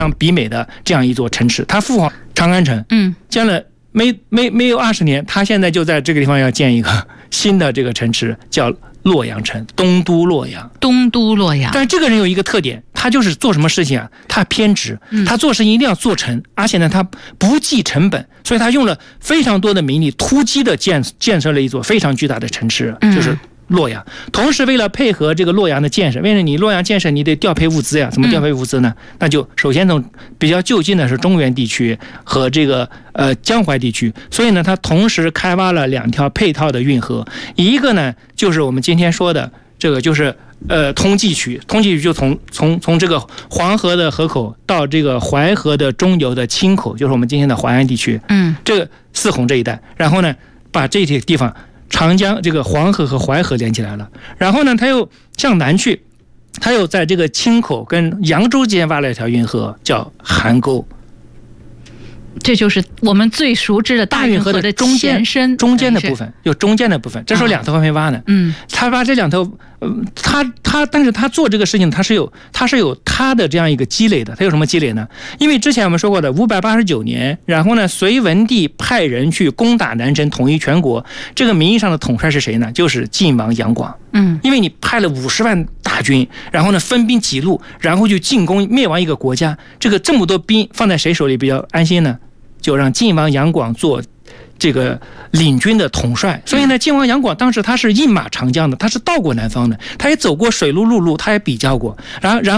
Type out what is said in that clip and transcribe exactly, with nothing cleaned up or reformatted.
比美的这样一座城池，他父皇长安城， 嗯， 建了没没没有二十年，他现在就在这个地方要建一个新的这个城池，叫洛阳城，东都洛阳。 东都洛阳。 但是这个人有一个特点，他就是做什么事情啊，他偏执，他做事情一定要做成，而且呢，他不计成本，所以他用了非常多的名利，突击的建建设了一座非常巨大的城池，就是洛阳。同时为了配合这个洛阳的建设，为了你洛阳建设你得调配物资呀，怎么调配物资呢？嗯、那就首先从比较就近的是中原地区和这个呃江淮地区，所以呢它同时开挖了两条配套的运河，一个呢就是我们今天说的这个就是呃通济渠，通济渠就从从从这个黄河的河口到这个淮河的中游的清口，就是我们今天的淮安地区， 嗯， 这个泗洪这一带，然后呢把这些地方长江这个黄河和淮河连起来了，然后呢，他又向南去，他又在这个清口跟扬州之间挖了一条运河，叫邗沟。 这就是我们最熟知的大运河的中间身中间的部分，就中间的部分，这时候两头还没挖呢。 嗯， 他把这两头，呃，他他，但是他做这个事情，他是有他是有他的这样一个积累的。他有什么积累呢？因为之前我们说过的，五百八十九年，然后呢，隋文帝派人去攻打南征，统一全国。这个名义上的统帅是谁呢？就是晋王杨广。 嗯， 因为你派了五十万大军，然后呢分兵几路，然后就进攻灭亡一个国家，这个这么多兵放在谁手里比较安心呢？就让晋王杨广做这个领军的统帅。所以呢，晋王杨广当时他是饮马长江的，他是到过南方的，他也走过水路陆路，他也比较过，然后然后